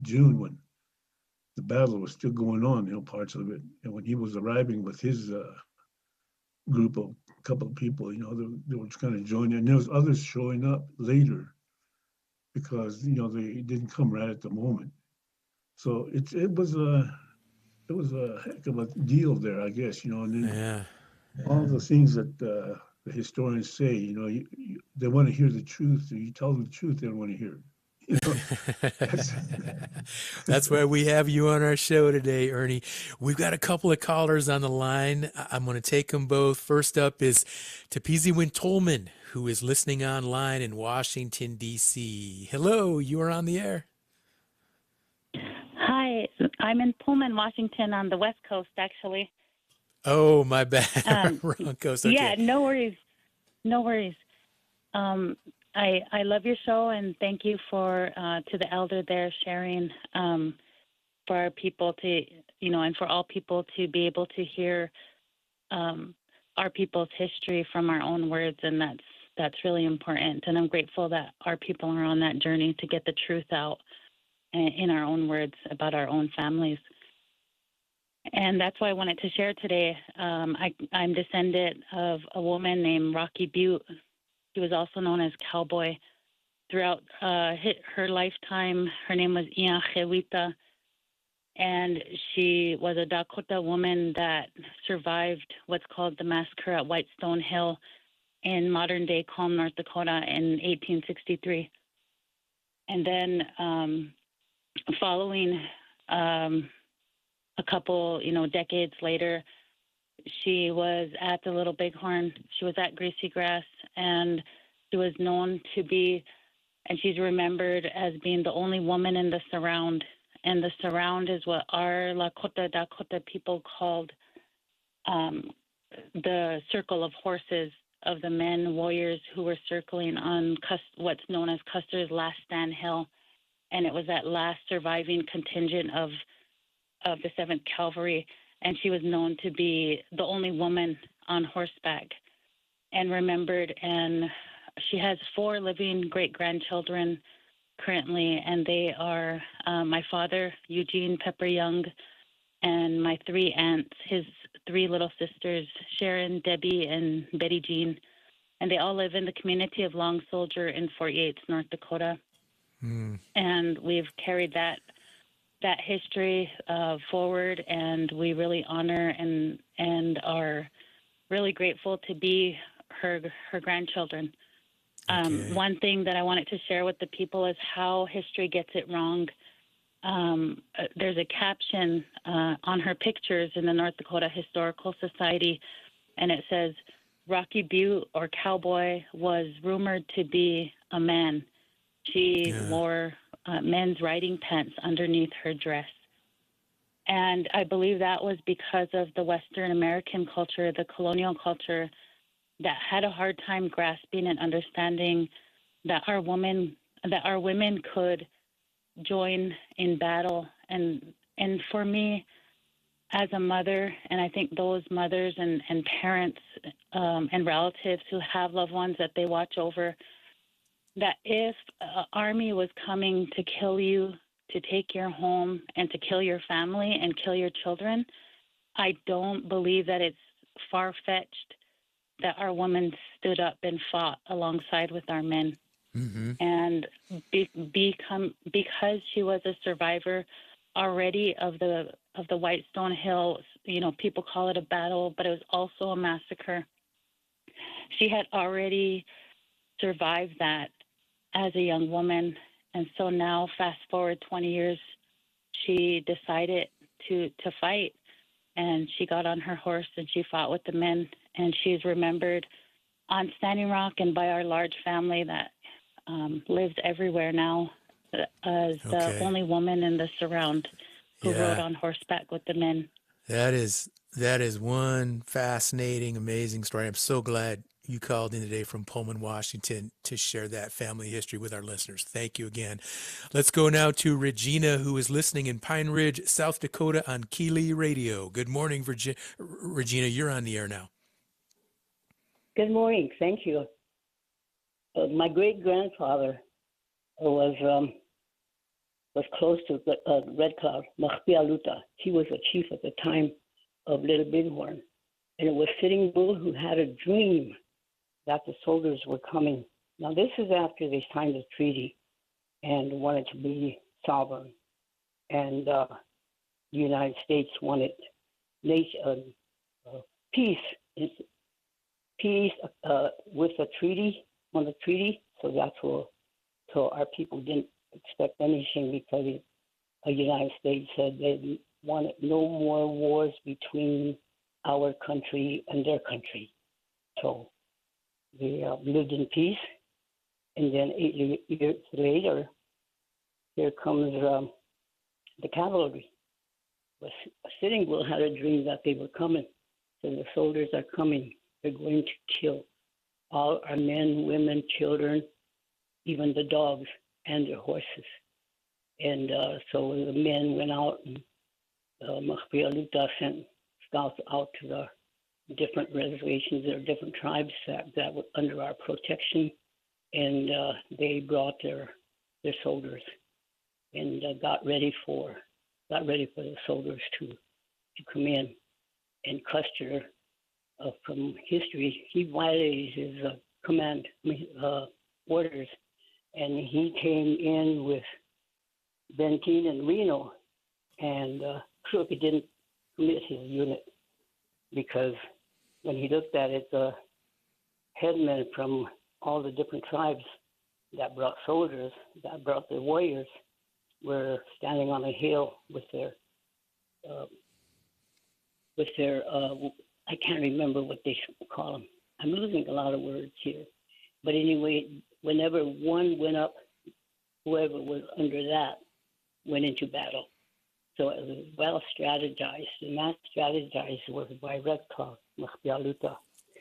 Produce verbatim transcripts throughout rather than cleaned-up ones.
June when the battle was still going on, you know, parts of it. And when he was arriving with his uh, group of couple of people, you know, they, they were kind of joining, and there was others showing up later because you know they didn't come right at the moment. So it it was a it was a heck of a deal there, I guess, you know. And then Yeah. all the things that uh, the historians say, you know, you, you, they want to hear the truth. So you tell them the truth, they don't want to hear it. You know, that's That's why we have you on our show today, Ernie. We've got a couple of callers on the line. I- I'm going to take them both. First up is Tepizi Win Tolman, who is listening online in Washington, D C. Hello, you are on the air. Hi, I'm in Pullman, Washington, on the West Coast, actually. Oh, my bad. Um, Wrong coast. yeah, Okay. no worries, no worries. Um, I I love your show, and thank you for uh, to the elder there sharing um, for our people to, you know, and for all people to be able to hear um, our people's history from our own words, and that's that's really important. And I'm grateful that our people are on that journey to get the truth out in in our own words about our own families. And that's why I wanted to share today. Um, I, I'm descendant of a woman named Rocky Butte. She was also known as Cowboy. Throughout uh, her lifetime, her name was Iangelita, and she was a Dakota woman that survived what's called the massacre at Whitestone Hill in modern-day Calm, North Dakota in eighteen sixty-three. And then um, following um, a couple, you know, decades later, she was at the Little Bighorn. She was at Greasy Grass, and she was known to be, and she's remembered as being the only woman in the surround. And the surround is what our Lakota Dakota people called um, the circle of horses of the men warriors who were circling on Cus- what's known as Custer's Last Stand Hill. And it was that last surviving contingent of of the seventh Cavalry, and she was known to be the only woman on horseback and remembered. And she has four living great grandchildren currently, and they are uh, my father, Eugene Pepper Young, and my three aunts, his three little sisters, Sharon, Debbie, and Betty Jean. And they all live in the community of Long Soldier in Fort Yates, North Dakota. Hmm. And we've carried that that history uh, forward, and we really honor and and are really grateful to be her her grandchildren. Um, Okay. one thing that I wanted to share with the people is how history gets it wrong. Um, uh, there's a caption uh, on her pictures in the North Dakota Historical Society, and it says, Rocky Butte or Cowboy was rumored to be a man. She Yeah. wore uh, men's riding pants underneath her dress. And I believe that was because of the Western American culture, the colonial culture, that had a hard time grasping and understanding that our women that our women could join in battle. And and for me, as a mother, and I think those mothers and, and parents um, and relatives who have loved ones that they watch over, that if an army was coming to kill you, to take your home, and to kill your family and kill your children, I don't believe that it's far fetched that our women stood up and fought alongside with our men. Mm-hmm. And be, become because she was a survivor already of the of the Whitestone Hill, you know, people call it a battle, but it was also a massacre. She had already survived that as a young woman, and so now, fast forward twenty years, she decided to to fight, and she got on her horse and she fought with the men, and she's remembered on Standing Rock and by our large family that um, lives everywhere now uh, as the Okay. only woman in the surround who rode Yeah. on horseback with the men. That is that is one fascinating, amazing story. I'm so glad you called in today from Pullman, Washington, to share that family history with our listeners. Thank you again. Let's go now to Regina, who is listening in Pine Ridge, South Dakota on Keeley Radio. Good morning, Virgi- Regina. You're on the air now. Good morning. Thank you. Uh, my great grandfather was um, was close to the, uh, Red Cloud, Mahbia Luta. He was a chief at the time of Little Bighorn. And it was Sitting Bull who had a dream that the soldiers were coming. Now, this is after they signed a treaty and wanted to be sovereign. And uh, the United States wanted nation, uh, uh, peace, peace uh, with a treaty, on the treaty. So that's what, so our people didn't expect anything because the United States said they wanted no more wars between our country and their country. So they uh, lived in peace. And then eight years later, here comes um, the cavalry. Sitting Bull had a dream that they were coming. So the soldiers are coming. They're going to kill all our men, women, children, even the dogs and their horses. And uh, so the men went out, and uh, Mahbia Luta sent scouts out to the different reservations or different tribes that, that were under our protection, and uh, they brought their their soldiers and uh, got ready for got ready for the soldiers to to come in. And Custer, uh, from history, he violated his uh, command uh, orders, and he came in with Benteen and Reno, and uh, Crook didn't commit his unit because when he looked at it, the headmen from all the different tribes that brought soldiers, that brought their warriors, were standing on a hill with their, uh, with their, uh, I can't remember what they call them. I'm losing a lot of words here. But anyway, whenever one went up, whoever was under that went into battle. So it was well strategized, and that strategized was by Red Cloud, Mahbia Luta.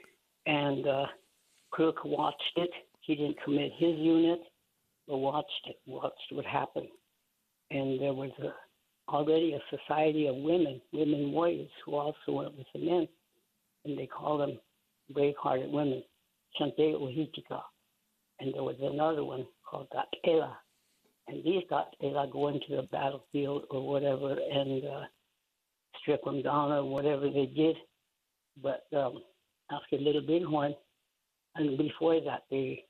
And uh, Crook watched it. He didn't commit his unit, but watched it, watched what happened. And there was a, already a society of women, women warriors, who also went with the men. And they called them brave-hearted women, Chante Ohitika. And there was another one called Gatela. And these Gatela go into the battlefield or whatever and uh, strip them down or whatever they did. But um, after Little Bighorn, and before that, they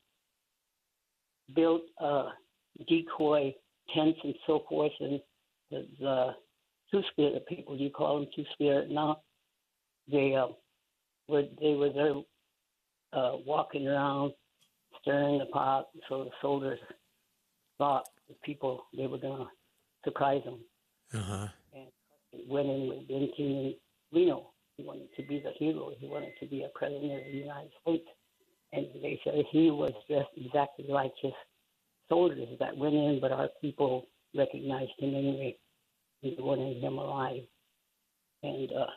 built uh, decoy tents and so forth. And the, the Two-Spirit people, you call them Two-Spirit now, they uh, were they were there uh, walking around, stirring the pot, so the soldiers thought the people, they were going to surprise them. Uh-huh. And went in with Benteen and Reno. He wanted to be the hero. He wanted to be a president of the United States. And they said he was dressed exactly like his soldiers that went in, but our people recognized him anyway. They wanted him alive. And uh,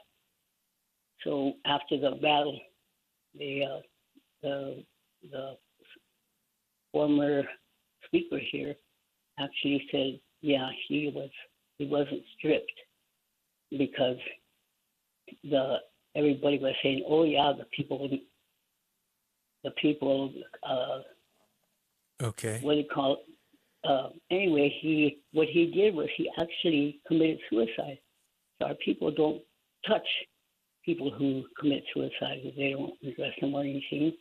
so after the battle, the, uh, the, the former speaker here actually said, yeah, he was he wasn't stripped because the everybody was saying, oh yeah, the people the people uh, Okay. what do you call it? Uh, anyway, he what he did was he actually committed suicide. So our people don't touch people who commit suicide because they don't address them or anything.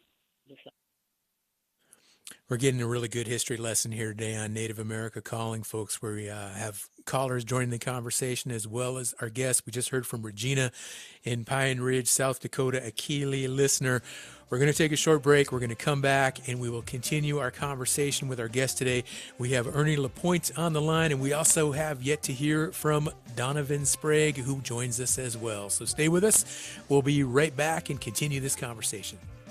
We're getting a really good history lesson here today on Native America Calling, folks, where we uh, have callers joining the conversation as well as our guests. We just heard from Regina in Pine Ridge, South Dakota, a Keeley listener. We're going to take a short break. We're going to come back and we will continue our conversation with our guest today. We have Ernie Lapointe on the line, and we also have yet to hear from Donovan Sprague, who joins us as well. So stay with us. We'll be right back and continue this conversation.